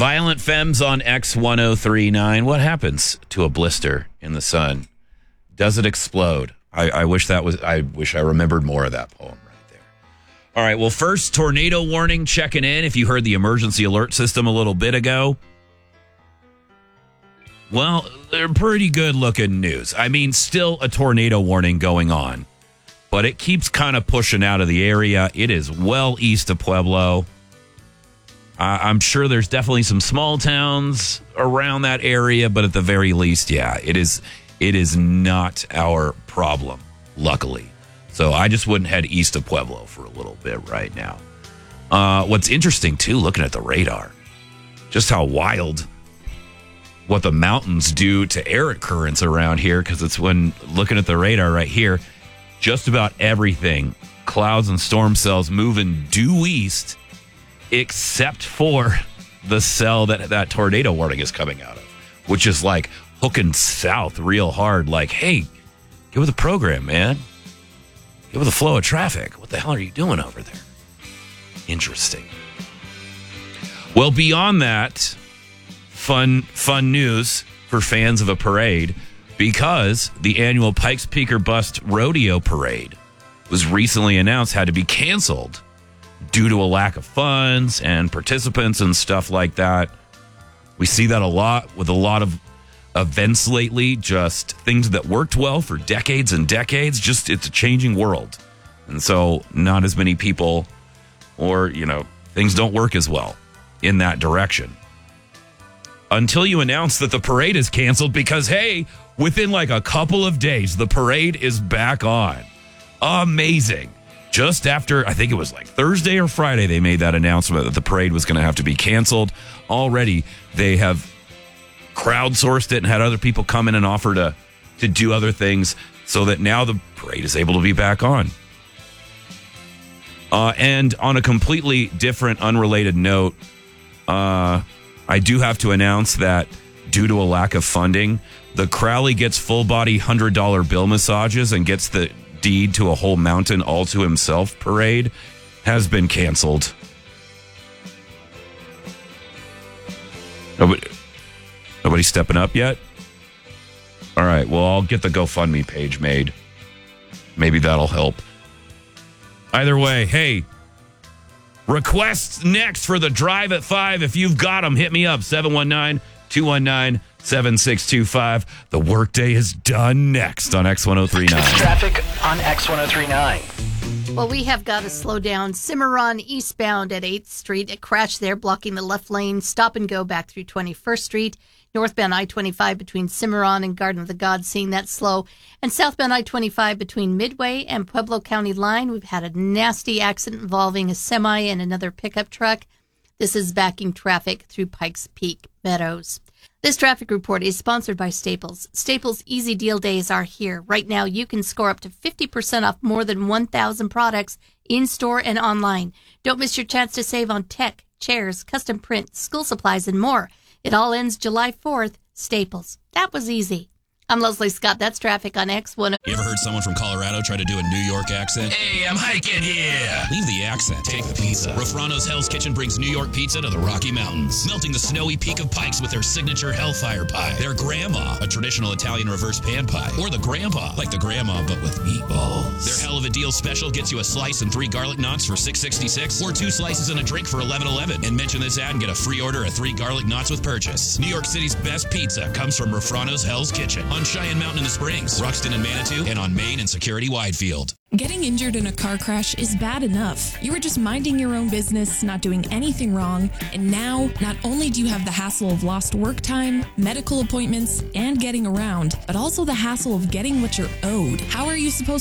Violent Femmes on X1039. What happens to a blister in the sun? Does it explode? I wish I remembered more of that poem right there. All right, well, first, tornado warning checking in. If you heard the emergency alert system a little bit ago, well, they're pretty good looking news. I mean, still a tornado warning going on, but it keeps kind of pushing out of the area. It is well east of Pueblo. I'm sure there's definitely some small towns around that area, but at the very least, yeah, it is not our problem, luckily. So I just wouldn't head east of Pueblo for a little bit right now. What's interesting, too, looking at the radar, just how wild what the mountains do to air currents around here, because it's when looking at the radar right here, just about everything, clouds and storm cells moving due east, except for the cell that tornado warning is coming out of, which is like hooking south real hard. Like, hey, get with the program, man. Get with the flow of traffic. What the hell are you doing over there? Interesting. Well, beyond that, fun news for fans of a parade, because the annual Pikes Peak or Bust Rodeo Parade was recently announced had to be canceled due to a lack of funds and participants and stuff like that. We see that a lot with a lot of events lately, just things that worked well for decades and decades. Just, it's a changing world. And so not as many people, or, things don't work as well in that direction. Until you announce that the parade is canceled, because, hey, within like a couple of days, the parade is back on. Amazing. Just after, I think it was like Thursday or Friday, they made that announcement that the parade was going to have to be canceled. Already, they have crowdsourced it and had other people come in and offer to do other things, so that now the parade is able to be back on. And on a completely different, unrelated note, I do have to announce that due to a lack of funding, the Crowley Gets Full Body $100 bill massages and gets the deed to a whole mountain all to himself parade has been canceled. Nobody stepping up yet? All right, well, I'll get the GoFundMe page made. Maybe that'll help. Either way, hey, requests next for the Drive at 5. If you've got them, hit me up, 719-219-7625. The workday is done next on X1039. Traffic on X1039. Well, we have got to slow down. Cimarron eastbound at 8th Street. A crash there blocking the left lane. Stop and go back through 21st Street. Northbound I-25 between Cimarron and Garden of the Gods, seeing that slow. And southbound I-25 between Midway and Pueblo County line. We've had a nasty accident involving a semi and another pickup truck. This is backing traffic through Pikes Peak Meadows. This traffic report is sponsored by Staples. Staples Easy Deal Days are here. Right now, you can score up to 50% off more than 1,000 products in-store and online. Don't miss your chance to save on tech, chairs, custom print, school supplies, and more. It all ends July 4th. Staples. That was easy. I'm Leslie Scott. That's traffic on X10. You ever heard someone from Colorado try to do a New York accent? Hey, I'm hiking here. Leave the accent. Take the pizza. Rafrano's Hell's Kitchen brings New York pizza to the Rocky Mountains, melting the snowy peak of Pikes with their signature Hellfire pie, their Grandma, a traditional Italian reverse pan pie, or the Grandpa, like the Grandma but with meatballs. Their Hell of a Deal special gets you a slice and 3 garlic knots for $6.66, or 2 slices and a drink for $11.11. And mention this ad and get a free order of 3 garlic knots with purchase. New York City's best pizza comes from Rafrano's Hell's Kitchen on Cheyenne Mountain in the Springs, Ruxton and Manitou, and on Main and Security Widefield. Getting injured in a car crash is bad enough. You were just minding your own business, not doing anything wrong, and now not only do you have the hassle of lost work time, medical appointments, and getting around, but also the hassle of getting what you're owed. How are you supposed